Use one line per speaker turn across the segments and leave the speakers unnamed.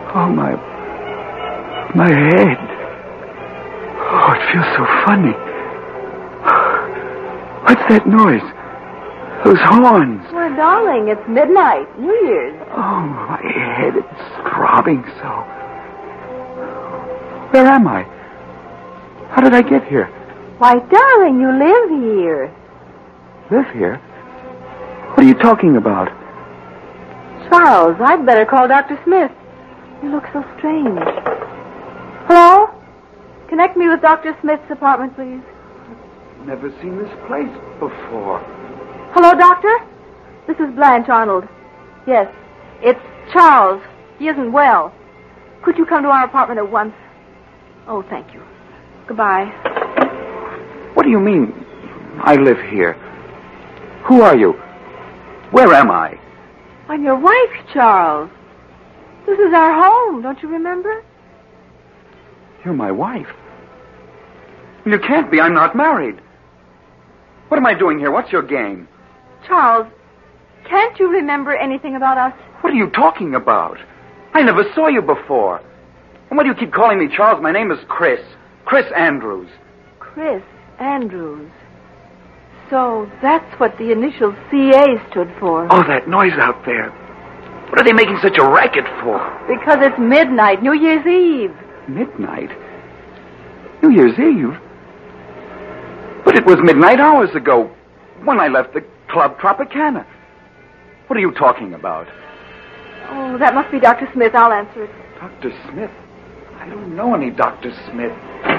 Oh, my head. Oh, it feels so funny. What's that noise? Those horns.
Well, darling, it's midnight, New Year's.
Oh, my head, it's throbbing so. Where am I? How did I get here?
Why, darling, you live here.
Live here? What are you talking about?
Charles, I'd better call Dr. Smith. You look so strange. Hello? Connect me with Dr. Smith's apartment, please.
Never seen this place before.
Hello, Doctor? This is Blanche Arnold. Yes, it's Charles. He isn't well. Could you come to our apartment at once? Oh, thank you. Goodbye.
What do you mean, I live here? Who are you? Where am I?
I'm your wife, Charles. This is our home, don't you remember?
You're my wife. You can't be. I'm not married. What am I doing here? What's your game?
Charles, can't you remember anything about us?
What are you talking about? I never saw you before. And why do you keep calling me Charles? My name is Chris. Chris Andrews.
Chris Andrews. So that's what the initial CA stood for.
Oh, that noise out there. What are they making such a racket for?
Because it's midnight, New Year's Eve.
Midnight? New Year's Eve? But it was midnight hours ago when I left the Club Tropicana. What are you talking about?
Oh, that must be Dr. Smith. I'll answer it.
Dr. Smith? I don't know any Dr. Smith.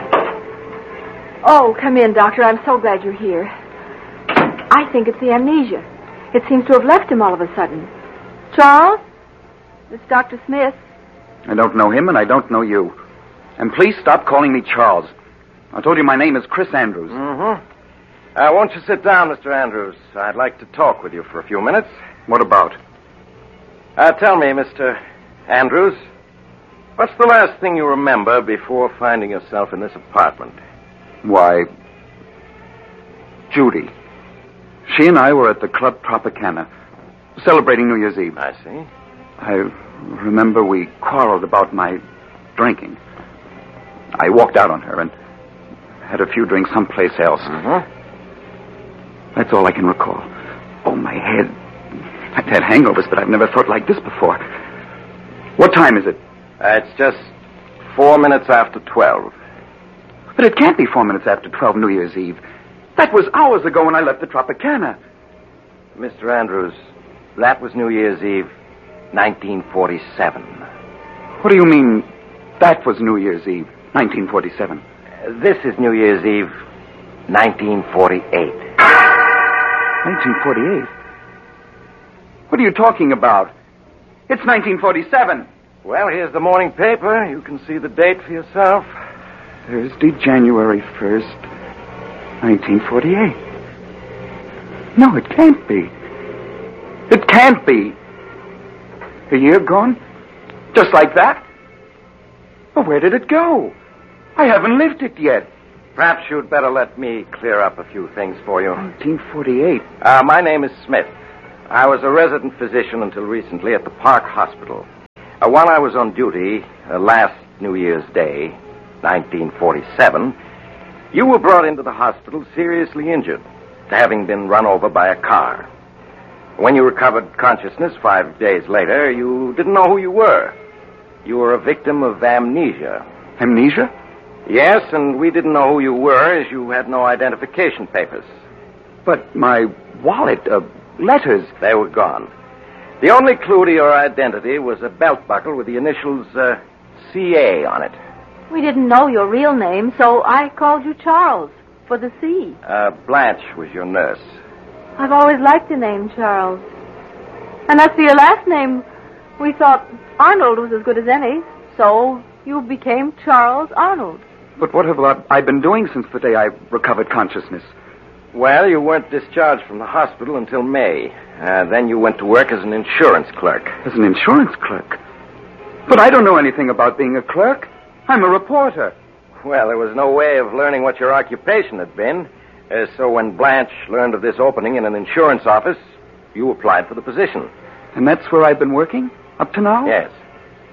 Oh, come in, Doctor. I'm so glad you're here. I think it's the amnesia. It seems to have left him all of a sudden. Charles? It's Dr. Smith.
I don't know him and I don't know you. And please stop calling me Charles. I told you my name is Chris Andrews.
Mm-hmm. Won't you sit down, Mr. Andrews? I'd like to talk with you for a few minutes.
What about?
Tell me, Mr. Andrews, what's the last thing you remember before finding yourself in this apartment?
Why, Judy. She and I were at the Club Tropicana, celebrating New Year's Eve.
I see.
I remember we quarreled about my drinking. I walked out on her and had a few drinks someplace else.
Mm-hmm.
That's all I can recall. Oh, my head. I've had hangovers, but I've never felt like this before. What time is it?
It's just 4 minutes after 12.
But it can't be 4 minutes after 12 New Year's Eve. That was hours ago when I left the Tropicana.
Mr. Andrews, that was New Year's Eve, 1947.
What do you mean, that was New Year's Eve, 1947?
This is New Year's Eve, 1948.
1948? What are you talking about? It's 1947.
Well, here's the morning paper. You can see the date for yourself.
Thursday, January 1st, 1948. No, it can't be. It can't be. A year gone? Just like that? Well, where did it go? I haven't lived it yet.
Perhaps you'd better let me clear up a few things for you.
1948.
My name is Smith. I was a resident physician until recently at the Park Hospital. While I was on duty, last New Year's Day, 1947, you were brought into the hospital seriously injured, having been run over by a car. When you recovered consciousness 5 days later, you didn't know who you were. You were a victim of amnesia.
Amnesia?
Yes, and we didn't know who you were as you had no identification papers.
But my wallet, letters...
They were gone. The only clue to your identity was a belt buckle with the initials CA on it.
We didn't know your real name, so I called you Charles for the C.
Blanche was your nurse.
I've always liked the name Charles. And as for your last name, we thought Arnold was as good as any, so you became Charles Arnold.
But what have I been doing since the day I recovered consciousness?
Well, you weren't discharged from the hospital until May. Then you went to work as an insurance clerk.
As an insurance clerk? But I don't know anything about being a clerk. I'm a reporter.
Well, there was no way of learning what your occupation had been. So when Blanche learned of this opening in an insurance office, you applied for the position.
And that's where I've been working? Up to now?
Yes.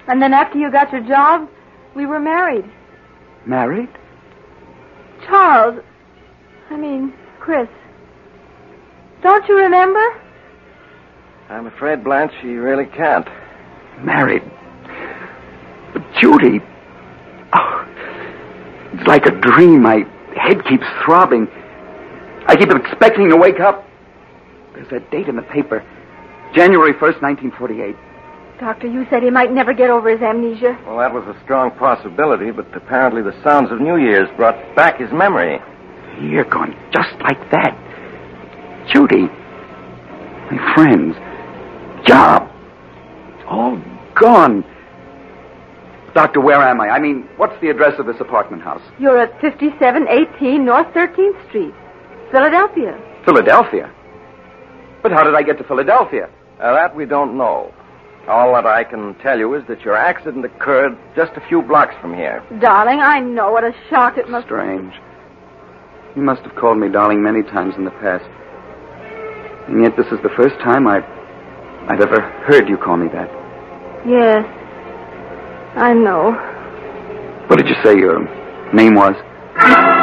And then after you got your job, we were married.
Married?
Charles. Chris. Don't you remember?
I'm afraid, Blanche, she really can't.
Married. But Judy. Oh, it's like a dream. My head keeps throbbing. I keep expecting to wake up. There's that date in the paper. January 1st, 1948.
Doctor, you said he might never get over his amnesia.
Well, that was a strong possibility, but apparently the sounds of New Year's brought back his memory.
You're gone just like that. Judy. My friends. Job. All gone. Doctor, where am I? What's the address of this apartment house?
You're at 5718 North 13th Street, Philadelphia.
Philadelphia? But how did I get to Philadelphia?
That we don't know. All that I can tell you is that your accident occurred just a few blocks from here.
Darling, I know what a shock it must be.
Strange. You must have called me darling many times in the past. And yet this is the first time I've ever heard you call me that.
Yes, I know.
What did you say your name was?